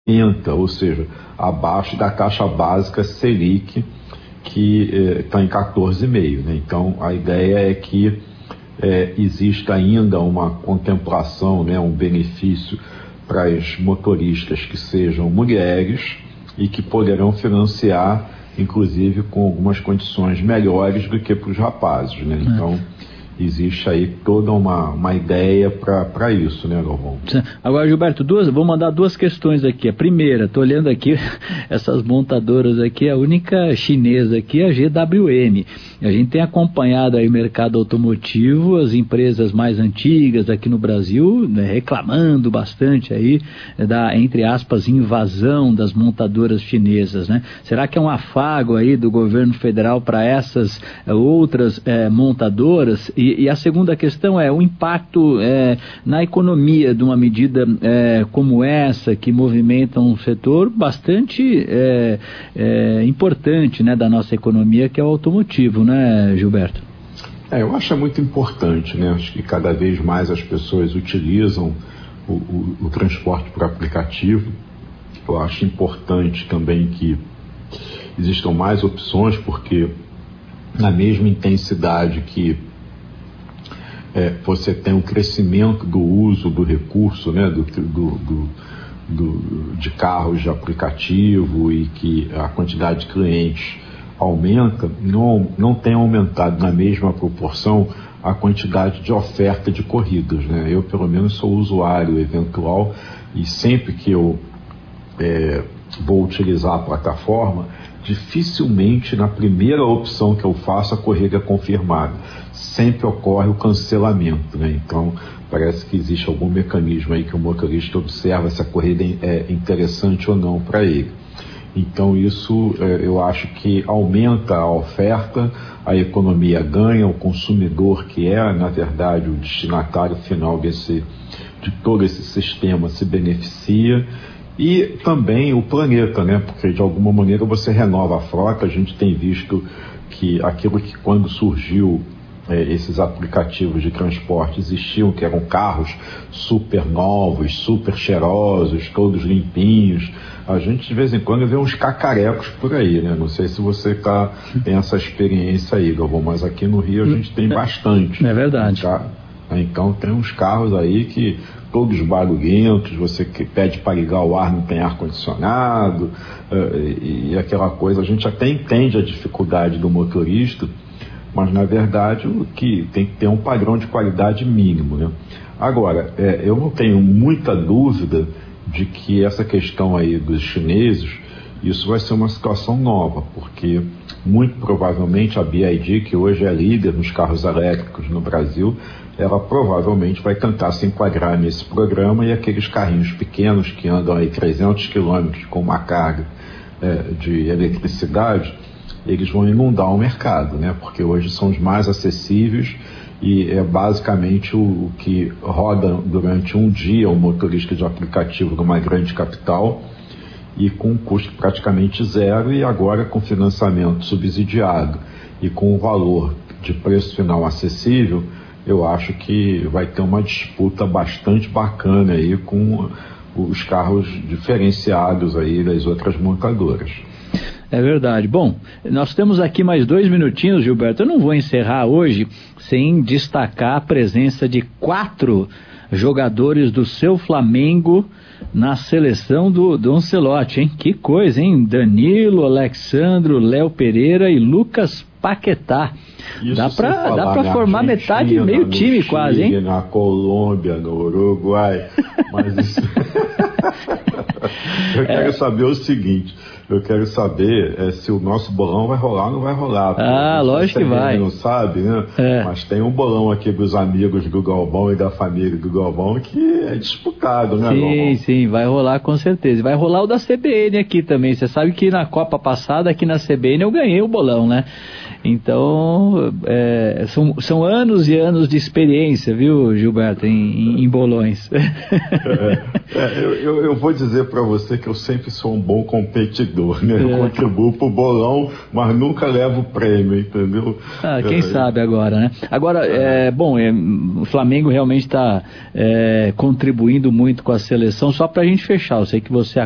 ou seja, abaixo da taxa básica Selic, que está em 14,5%, né? Então, a ideia é que exista ainda uma contemplação, né, um benefício para as motoristas que sejam mulheres e que poderão financiar, inclusive, com algumas condições melhores do que para os rapazes, né? Então, existe aí toda uma ideia para isso, né, Galvão? Agora, Gilberto, vou mandar duas questões aqui. A primeira, estou olhando aqui, essas montadoras aqui, a única chinesa aqui é a GWM. A gente tem acompanhado aí o mercado automotivo, as empresas mais antigas aqui no Brasil, né, reclamando bastante aí da, entre aspas, invasão das montadoras chinesas, né? Será que é um afago aí do governo federal para essas outras montadoras? E a segunda questão é o impacto na economia de uma medida como essa, que movimenta um setor bastante importante, né, da nossa economia, que é o automotivo, né, Gilberto? Eu acho muito importante, né? Acho que cada vez mais as pessoas utilizam o transporte por aplicativo. Eu acho importante também que existam mais opções, porque na mesma intensidade que você tem um crescimento do uso do recurso, né, de carros de aplicativo, e que a quantidade de clientes aumenta, não tem aumentado na mesma proporção a quantidade de oferta de corridas, né? Eu, pelo menos, sou usuário eventual, e sempre que eu vou utilizar a plataforma, dificilmente na primeira opção que eu faço a corrida é confirmada. Sempre ocorre o cancelamento, né? Então, parece que existe algum mecanismo aí que o motorista observa se a corrida é interessante ou não para ele. Então, isso eu acho que aumenta a oferta, a economia ganha, o consumidor, que é, na verdade, o destinatário final de todo esse sistema, se beneficia. E também o planeta, né? Porque de alguma maneira você renova a frota. A gente tem visto que aquilo que, quando surgiu esses aplicativos de transporte, existiam, que eram carros super novos, super cheirosos, todos limpinhos. A gente de vez em quando vê uns cacarecos por aí, né? Não sei se você tem essa experiência aí, Galvão, mas aqui no Rio a gente tem bastante. É verdade. Então tem uns carros aí que todos barulhentos, você que pede para ligar o ar, não tem ar-condicionado, e aquela coisa. A gente até entende a dificuldade do motorista, mas na verdade o que tem que ter um padrão de qualidade mínimo, né? Agora, eu não tenho muita dúvida de que essa questão aí dos chineses, isso vai ser uma situação nova, porque muito provavelmente a BYD, que hoje é líder nos carros elétricos no Brasil, ela provavelmente vai tentar se enquadrar nesse programa, e aqueles carrinhos pequenos que andam aí 300 quilômetros com uma carga de eletricidade, eles vão inundar o mercado, né? Porque hoje são os mais acessíveis, e é basicamente o que roda durante um dia um motorista de aplicativo numa grande capital, e com um custo praticamente zero, e agora com financiamento subsidiado e com um valor de preço final acessível. Eu acho que vai ter uma disputa bastante bacana aí com os carros diferenciados aí das outras montadoras. É verdade. Bom, nós temos aqui mais 2 minutinhos, Gilberto. Eu não vou encerrar hoje sem destacar a presença de 4 jogadores do seu Flamengo na seleção do Ancelotti, hein? Que coisa, hein? Danilo, Alexandro, Léo Pereira e Lucas Paquetá. Isso, dá pra formar metade, meio time Chile, quase, hein? Na Colômbia, no Uruguai. Mas isso... Eu quero saber o seguinte. Eu quero saber se o nosso bolão vai rolar ou não vai rolar. Lógico que vai. Não sabe, né? Mas tem um bolão aqui dos amigos do Galvão e da família do Galvão que é disputado, né, Galvão? Sim, vai rolar com certeza. Vai rolar o da CBN aqui também. Você sabe que na Copa passada, aqui na CBN, eu ganhei o bolão, né? Então, são anos e anos de experiência, viu, Gilberto, em bolões. Eu vou dizer para você que eu sempre sou um bom competidor, né? Eu contribuo pro bolão, mas nunca levo o prêmio, entendeu? Quem sabe agora, né? Agora, o Flamengo realmente está contribuindo muito com a seleção. Só para a gente fechar, eu sei que você